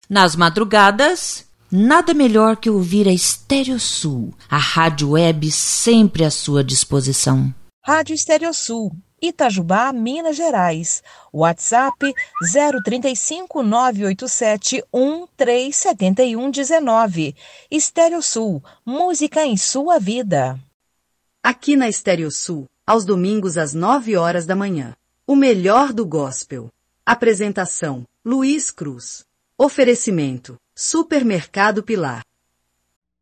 Nas madrugadas, nada melhor que ouvir a Estéreo Sul, a rádio web sempre à sua disposição. Rádio Estéreo Sul, Itajubá, Minas Gerais. WhatsApp 035 987 1371 19. Estéreo Sul, música em sua vida. Aqui na Estéreo Sul, aos domingos às 9 horas da manhã. O melhor do gospel. Apresentação: Luiz Cruz. Oferecimento: Supermercado Pilar.